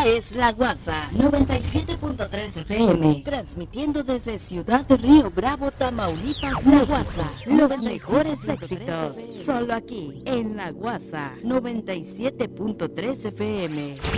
Esta es La Guasa 97.3 FM, transmitiendo desde Ciudad de Río Bravo, Tamaulipas. La Guasa, los mejores éxitos, solo aquí en La Guasa 97.3 FM.